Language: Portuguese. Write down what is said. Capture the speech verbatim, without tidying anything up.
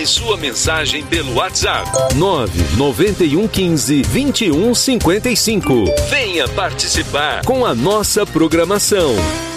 Envie sua mensagem pelo WhatsApp nove nove um um cinco, vinte e um cinquenta e cinco. Venha participar com a nossa programação.